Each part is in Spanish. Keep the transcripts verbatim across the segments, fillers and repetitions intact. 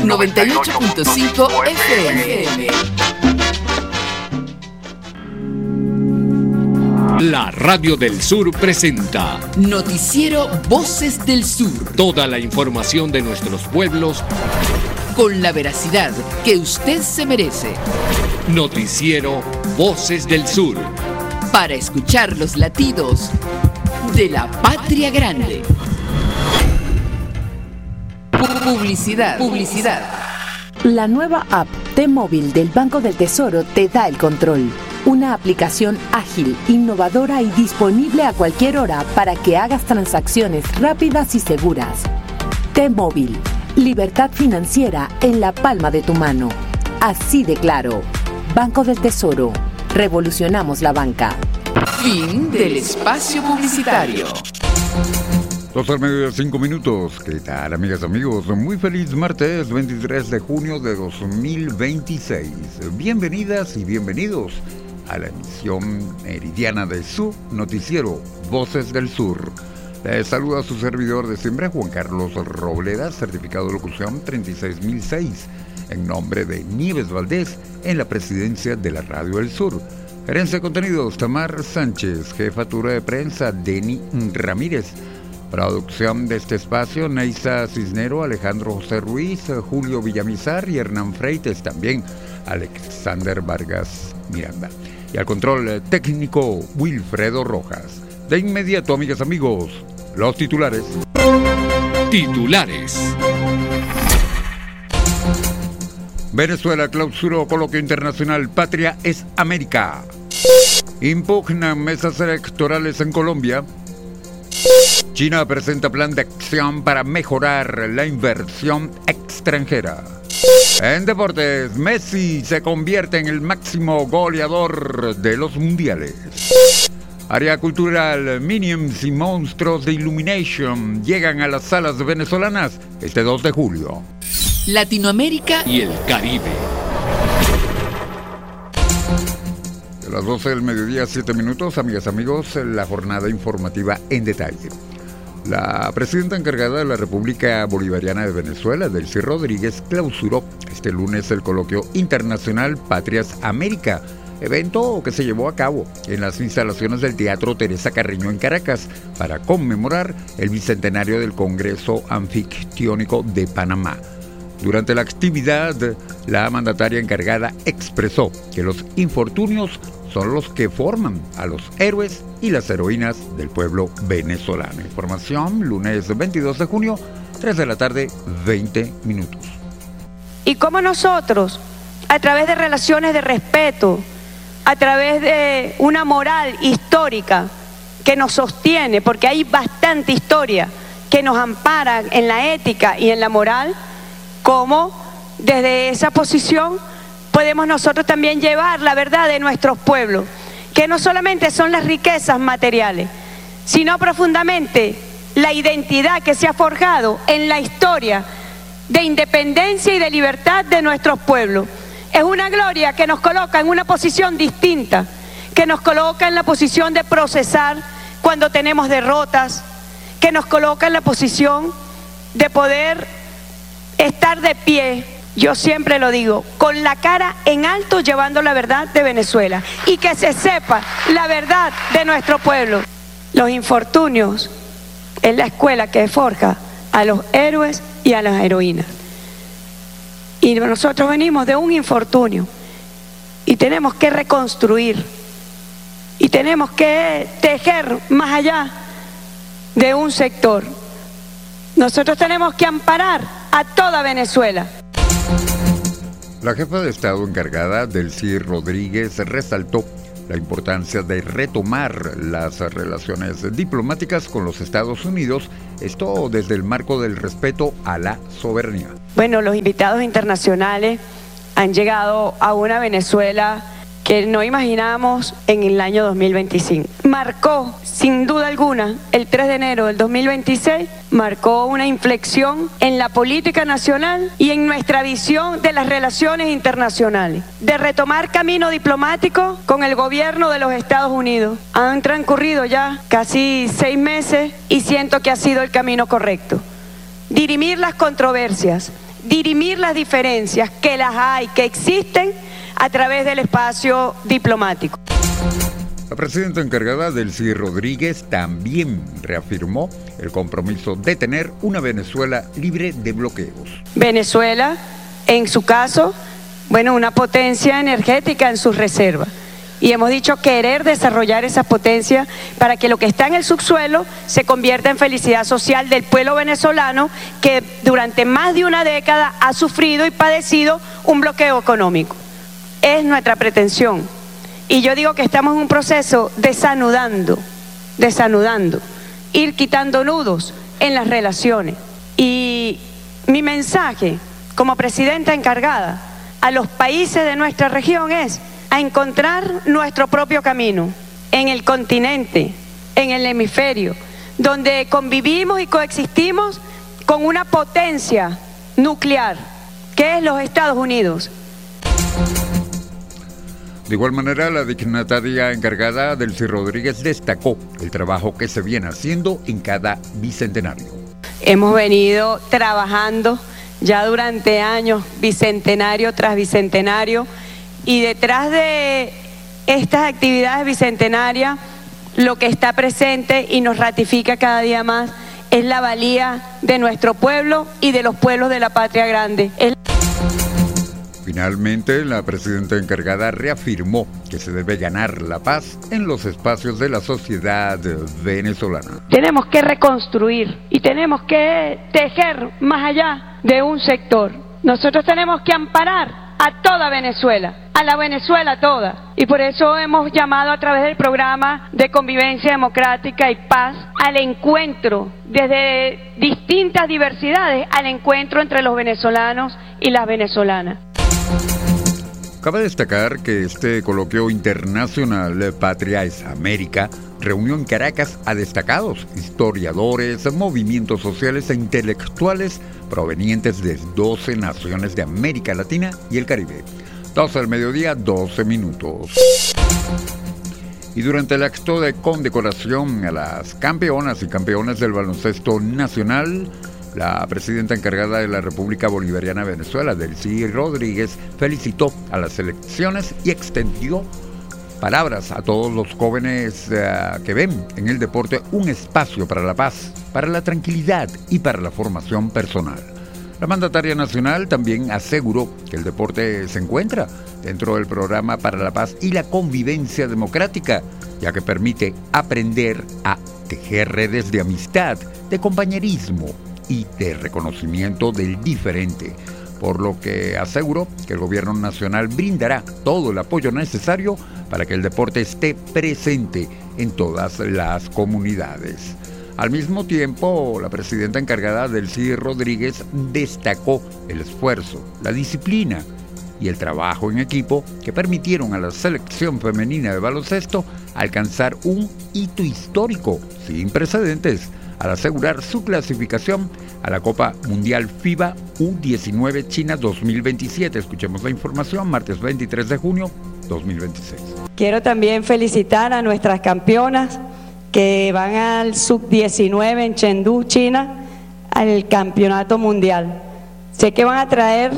noventa y ocho punto cinco F M. La Radio del Sur presenta Noticiero Voces del Sur. Toda la información de nuestros pueblos con la veracidad que usted se merece. Noticiero Voces del Sur. Para escuchar los latidos de la patria grande. Publicidad. Publicidad. La nueva app T-Móvil del Banco del Tesoro te da el control. Una aplicación ágil, innovadora y disponible a cualquier hora para que hagas transacciones rápidas y seguras. T-Móvil. Libertad financiera en la palma de tu mano. Así de claro. Banco del Tesoro. Revolucionamos la banca. Fin del espacio publicitario. Dos al medio de cinco minutos. ¿Qué tal, amigas y amigos? Muy feliz martes veintitrés de junio de dos mil veintiséis. Bienvenidas y bienvenidos a la emisión meridiana de su noticiero Voces del Sur. Les saluda a su servidor de siempre, Juan Carlos Robleda, certificado de locución treinta y seis mil seis, en nombre de Nieves Valdés, en la presidencia de la Radio del Sur. Gerencia de contenidos, Tamar Sánchez. Jefatura de prensa, Denny Ramírez. Producción de este espacio, Neisa Cisnero, Alejandro José Ruiz, Julio Villamizar y Hernán Freites, también Alexander Vargas Miranda. Y al control técnico, Wilfredo Rojas. De inmediato, amigas y amigos, los titulares. Titulares. Venezuela clausuró coloquio internacional Patria es América. Impugnan mesas electorales en Colombia. China presenta plan de acción para mejorar la inversión extranjera. En deportes, Messi se convierte en el máximo goleador de los mundiales. Área cultural, Minions y monstruos de Illumination llegan a las salas venezolanas este dos de julio. Latinoamérica y el Caribe. A las doce del mediodía, siete minutos, amigas y amigos, la jornada informativa en detalle. La presidenta encargada de la República Bolivariana de Venezuela, Delcy Rodríguez, clausuró este lunes el coloquio internacional Patrias América, evento que se llevó a cabo en las instalaciones del Teatro Teresa Carreño en Caracas para conmemorar el bicentenario del Congreso Anfictiónico de Panamá. Durante la actividad, la mandataria encargada expresó que los infortunios son los que forman a los héroes y las heroínas del pueblo venezolano. Información, lunes veintidós de junio, tres de la tarde, veinte minutos. Y cómo nosotros, a través de relaciones de respeto, a través de una moral histórica que nos sostiene, porque hay bastante historia que nos ampara en la ética y en la moral, cómo desde esa posición podemos nosotros también llevar la verdad de nuestros pueblos, que no solamente son las riquezas materiales, sino profundamente la identidad que se ha forjado en la historia de independencia y de libertad de nuestros pueblos. Es una gloria que nos coloca en una posición distinta, que nos coloca en la posición de procesar cuando tenemos derrotas, que nos coloca en la posición de poder estar de pie. Yo siempre lo digo, con la cara en alto llevando la verdad de Venezuela y que se sepa la verdad de nuestro pueblo. Los infortunios es la escuela que forja a los héroes y a las heroínas. Y nosotros venimos de un infortunio y tenemos que reconstruir y tenemos que tejer más allá de un sector. Nosotros tenemos que amparar a toda Venezuela. La jefa de Estado encargada, Delcy Rodríguez, resaltó la importancia de retomar las relaciones diplomáticas con los Estados Unidos, esto desde el marco del respeto a la soberanía. Bueno, los invitados internacionales han llegado a una Venezuela que no imaginábamos en el año dos mil veinticinco. Marcó, sin duda alguna, el tres de enero del dos mil veintiséis, marcó una inflexión en la política nacional y en nuestra visión de las relaciones internacionales, de retomar camino diplomático con el gobierno de los Estados Unidos. Han transcurrido ya casi seis meses y siento que ha sido el camino correcto. Dirimir las controversias, dirimir las diferencias, que las hay, que existen, a través del espacio diplomático. La presidenta encargada, Delcy Rodríguez, también reafirmó el compromiso de tener una Venezuela libre de bloqueos. Venezuela, en su caso, bueno, una potencia energética en sus reservas. Y hemos dicho querer desarrollar esa potencia para que lo que está en el subsuelo se convierta en felicidad social del pueblo venezolano, que durante más de una década ha sufrido y padecido un bloqueo económico. Es nuestra pretensión. Y yo digo que estamos en un proceso desanudando, desanudando, ir quitando nudos en las relaciones. Y mi mensaje como presidenta encargada a los países de nuestra región es a encontrar nuestro propio camino en el continente, en el hemisferio, donde convivimos y coexistimos con una potencia nuclear, que es los Estados Unidos. De igual manera, la dignataria encargada, Delcy Rodríguez, destacó el trabajo que se viene haciendo en cada bicentenario. Hemos venido trabajando ya durante años, bicentenario tras bicentenario, y detrás de estas actividades bicentenarias, lo que está presente y nos ratifica cada día más es la valía de nuestro pueblo y de los pueblos de la patria grande. Es... Finalmente, la presidenta encargada reafirmó que se debe ganar la paz en los espacios de la sociedad venezolana. Tenemos que reconstruir y tenemos que tejer más allá de un sector. Nosotros tenemos que amparar a toda Venezuela, a la Venezuela toda. Y por eso hemos llamado a través del programa de convivencia democrática y paz al encuentro, desde distintas diversidades, al encuentro entre los venezolanos y las venezolanas. Cabe destacar que este coloquio internacional Patria es América reunió en Caracas a destacados historiadores, movimientos sociales e intelectuales provenientes de doce naciones de América Latina y el Caribe. doce del mediodía, doce minutos. Y durante el acto de condecoración a las campeonas y campeones del baloncesto nacional, la presidenta encargada de la República Bolivariana de Venezuela, Delcy Rodríguez, felicitó a las selecciones y extendió palabras a todos los jóvenes uh, que ven en el deporte un espacio para la paz, para la tranquilidad y para la formación personal. La mandataria nacional también aseguró que el deporte se encuentra dentro del programa para la paz y la convivencia democrática, ya que permite aprender a tejer redes de amistad, de compañerismo y de reconocimiento del diferente, por lo que aseguró que el gobierno nacional brindará todo el apoyo necesario para que el deporte esté presente en todas las comunidades. Al mismo tiempo, la presidenta encargada, Delcy Rodríguez, destacó el esfuerzo, la disciplina y el trabajo en equipo que permitieron a la selección femenina de baloncesto alcanzar un hito histórico sin precedentes al asegurar su clasificación a la Copa Mundial FIBA U diecinueve China dos mil veintisiete. Escuchemos la información, martes veintitrés de junio dos mil veintiséis. Quiero también felicitar a nuestras campeonas que van al sub diecinueve en Chengdu, China, al campeonato mundial. Sé que van a traer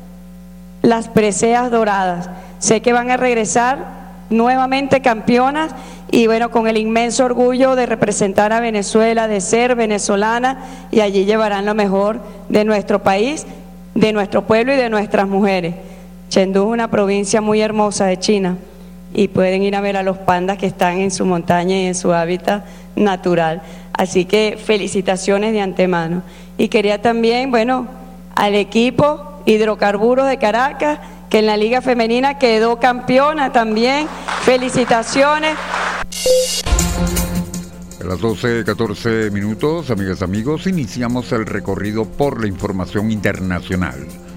las preseas doradas, sé que van a regresar nuevamente campeonas y bueno, con el inmenso orgullo de representar a Venezuela, de ser venezolana, y allí llevarán lo mejor de nuestro país, de nuestro pueblo y de nuestras mujeres. Chengdu es una provincia muy hermosa de China y pueden ir a ver a los pandas que están en su montaña y en su hábitat natural. Así que felicitaciones de antemano. Y quería también, bueno, al equipo Hidrocarburos de Caracas, que en la Liga Femenina quedó campeona también. Felicitaciones. A las doce catorce minutos, amigas y amigos, iniciamos el recorrido por la información internacional.